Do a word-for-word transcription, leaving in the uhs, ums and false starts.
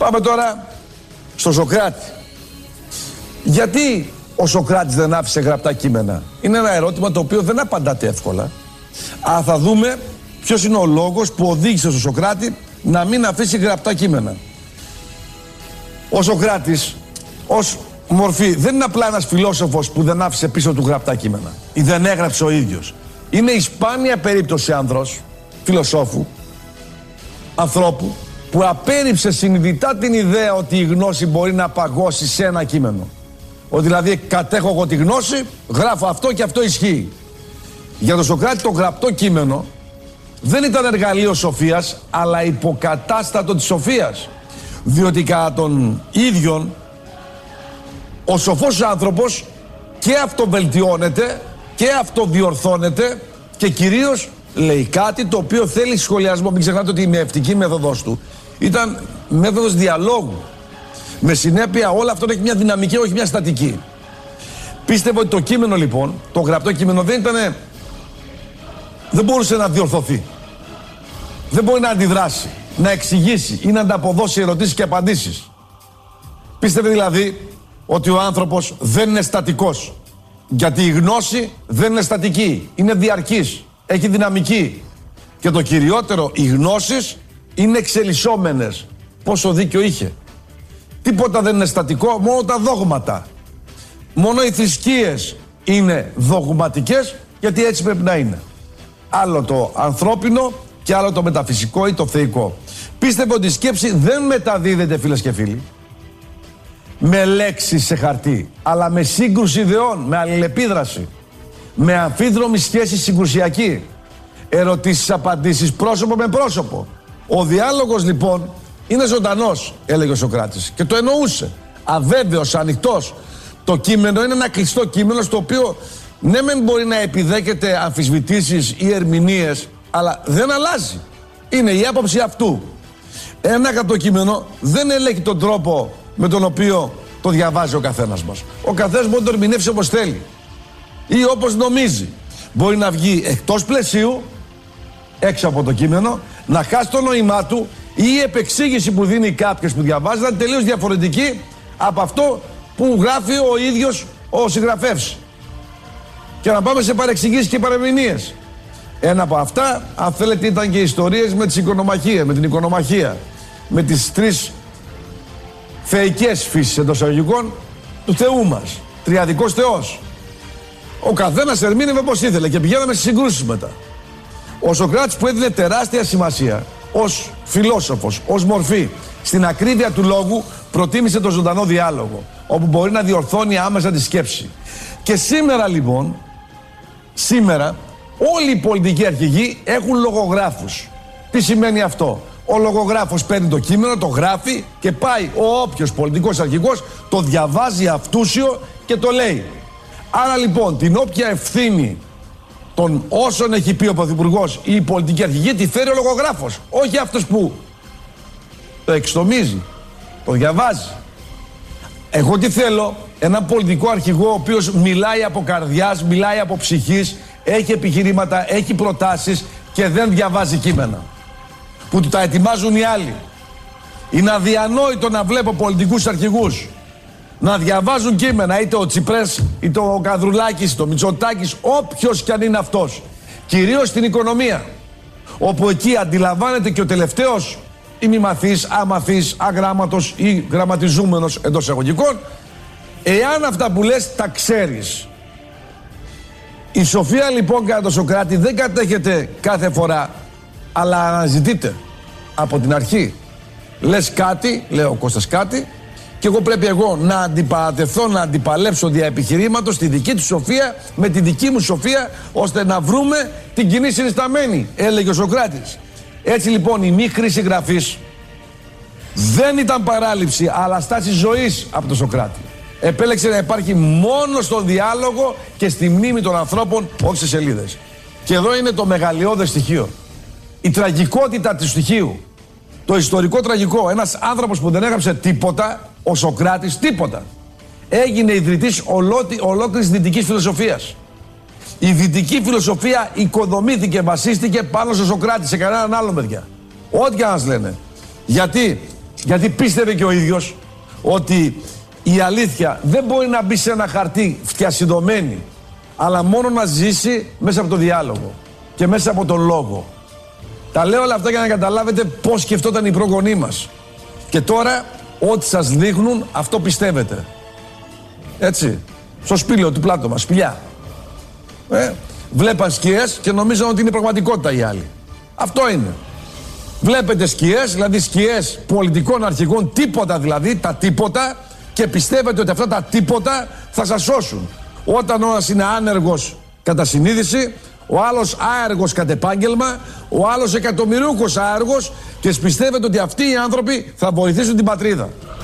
Πάμε τώρα στο Σοκράτη. Γιατί ο Σοκράτης δεν άφησε γραπτά κείμενα? Είναι ένα ερώτημα το οποίο δεν απαντάται εύκολα. Αλλά θα δούμε ποιος είναι ο λόγος που οδήγησε στον Σοκράτη να μην αφήσει γραπτά κείμενα. Ο Σοκράτης ως μορφή δεν είναι απλά ένας φιλόσοφος που δεν άφησε πίσω του γραπτά κείμενα ή δεν έγραψε ο ίδιος. Είναι η σπάνια περίπτωση άνδρος, φιλοσόφου, ανθρώπου που απέρριψε συνειδητά την ιδέα ότι η γνώση μπορεί να παγώσει σε ένα κείμενο. Ότι δηλαδή κατέχω εγώ τη γνώση, γράφω αυτό και αυτό ισχύει. Για τον Σοκράτη το γραπτό κείμενο δεν ήταν εργαλείο σοφίας, αλλά υποκατάστατο της σοφίας. Διότι κατά τον ίδιον ο σοφός άνθρωπος και αυτοβελτιώνεται και αυτοδιορθώνεται και κυρίως λέει κάτι το οποίο θέλει σχολιασμό. Μην ξεχνάτε ότι η μεευτική μέθοδος του ήταν μέθοδος διαλόγου. Με συνέπεια όλα αυτό έχει μια δυναμική, όχι μια στατική. Πίστευε ότι το κείμενο λοιπόν, το γραπτό κείμενο δεν ήταν, δεν μπορούσε να διορθωθεί. Δεν μπορεί να αντιδράσει, να εξηγήσει ή να ανταποδώσει ερωτήσεις και απαντήσεις. Πίστευε δηλαδή ότι ο άνθρωπος δεν είναι στατικός. Γιατί η γνώση δεν είναι στατική, είναι διαρκής, έχει δυναμική. Και το κυριότερο, οι γνώσεις είναι εξελισσόμενες. Πόσο δίκιο είχε. Τίποτα δεν είναι στατικό, μόνο τα δόγματα. Μόνο οι θρησκείες είναι δογματικές, γιατί έτσι πρέπει να είναι. Άλλο το ανθρώπινο και άλλο το μεταφυσικό ή το θεϊκό. Πίστευε ότι η σκέψη δεν μεταδίδεται, φίλες και φίλοι, με λέξεις σε χαρτί, αλλά με σύγκρουση ιδεών, με αλληλεπίδραση, με αμφίδρομη σχέση συγκρουσιακή, ερωτήσεις, απαντήσεις, πρόσωπο με πρόσωπο. Ο διάλογος λοιπόν είναι ζωντανός, έλεγε ο Σοκράτης, και το εννοούσε. Αβέβαιος, ανοιχτός. Το κείμενο είναι ένα κλειστό κείμενο στο οποίο ναι μεν μπορεί να επιδέχεται αμφισβητήσεις ή ερμηνείες, αλλά δεν αλλάζει. Είναι η άποψη αυτού. Ένα γραπτό κείμενο δεν ελέγχει τον τρόπο με τον οποίο το διαβάζει ο καθένας μας. Ο καθένας μπορεί να το ερμηνεύσει όπως θέλει ή όπως νομίζει. Μπορεί να βγει εκτός πλαισίου, έξω από το κείμενο, να χάσει το νόημά του ή η επεξήγηση που δίνει κάποιος που διαβάζει να είναι τελείως διαφορετική από αυτό που γράφει ο ίδιος ο συγγραφέας. Και να πάμε σε παρεξηγήσεις και παρεμηνίες. Ένα από αυτά, αν θέλετε, ήταν και ιστορίες με, τις οικονομαχίες, με την οικονομαχία, με τις τρεις θεϊκές φύσεις εντός εισαγωγικών του Θεού μας. Τριαδικός Θεός. Ο καθένας ερμήνευε πώς ήθελε και πηγαίναμε στις συγκρούσεις μετά. Ο Σοκράτης, που έδινε τεράστια σημασία ως φιλόσοφος, ως μορφή, στην ακρίβεια του λόγου, προτίμησε το ζωντανό διάλογο, όπου μπορεί να διορθώνει άμεσα τη σκέψη. Και σήμερα λοιπόν, σήμερα, όλοι οι πολιτικοί αρχηγοί έχουν λογογράφους. Τι σημαίνει αυτό? Ο λογογράφος παίρνει το κείμενο, το γράφει και πάει ο όποιος πολιτικός αρχηγός, το διαβάζει αυτούσιο και το λέει. Άρα λοιπόν την όποια ευθύνη των όσων έχει πει ο Πρωθυπουργός ή η πολιτική αρχηγή τη φέρει ο λογογράφος. Όχι αυτός που το εξτομίζει, το διαβάζει. Εγώ τι θέλω? Έναν πολιτικό αρχηγό ο οποίος μιλάει από καρδιάς, μιλάει από ψυχής, έχει επιχειρήματα, έχει προτάσεις και δεν διαβάζει κείμενα που του τα ετοιμάζουν οι άλλοι. Είναι αδιανόητο να βλέπω πολιτικούς αρχηγούς να διαβάζουν κείμενα, είτε ο Τσιπρές, είτε ο Καδρουλάκης, είτε ο Μητσοτάκης, όποιος κι αν είναι αυτός. Κυρίως στην οικονομία, όπου εκεί αντιλαμβάνεται και ο τελευταίος ημιμαθής, αμαθής, αγράμματος ή γραμματιζούμενος εντός εισαγωγικών, εάν αυτά που λες τα ξέρεις. Η σοφία λοιπόν κατά τον Σοκράτη δεν κατέχεται κάθε φορά, αλλά αναζητείται από την αρχή. Λες κάτι, λέει ο Κώστας κάτι, και εγώ πρέπει εγώ να αντιπαρατεθώ, να αντιπαλέψω δια επιχειρήματος τη δική του σοφία με τη δική μου σοφία, ώστε να βρούμε την κοινή συνισταμένη, έλεγε ο Σοκράτης. Έτσι λοιπόν η μη χρήση γραφής δεν ήταν παράληψη, αλλά στάση ζωής από τον Σοκράτη. Επέλεξε να υπάρχει μόνο στον διάλογο και στη μνήμη των ανθρώπων, όχι σε σελίδες. Και εδώ είναι το μεγαλειώδες στοιχείο. Η τραγικότητα του στοιχείου. Το ιστορικό τραγικό. Ένας άνθρωπος που δεν έγραψε τίποτα, ο Σοκράτης, τίποτα. Έγινε ιδρυτής ολόκληρης δυτικής φιλοσοφίας. Η δυτική φιλοσοφία οικοδομήθηκε, βασίστηκε πάνω στο Σοκράτη, σε κανέναν άλλον, παιδιά. Ό,τι και να σας λένε. Γιατί Γιατί πίστευε και ο ίδιος ότι η αλήθεια δεν μπορεί να μπει σε ένα χαρτί φτιασιδωμένη, αλλά μόνο να ζήσει μέσα από το διάλογο και μέσα από τον λόγο. Τα λέω όλα αυτά για να καταλάβετε πώς σκεφτόταν οι προγονείς μας. Και τώρα, ό,τι σας δείχνουν, αυτό πιστεύετε. Έτσι. Στο σπήλαιο του Πλάτωνα, σπηλιά. Ε, βλέπαν σκιές και νομίζαν ότι είναι πραγματικότητα οι άλλοι. Αυτό είναι. Βλέπετε σκιές, δηλαδή σκιές πολιτικών αρχηγών, τίποτα δηλαδή, τα τίποτα, και πιστεύετε ότι αυτά τα τίποτα θα σας σώσουν. Όταν ο ένας είναι άνεργος κατά συνείδηση, ο άλλος άεργος κατ' επάγγελμα, ο άλλος εκατομμυρίουχος άεργος, και πιστεύετε ότι αυτοί οι άνθρωποι θα βοηθήσουν την πατρίδα.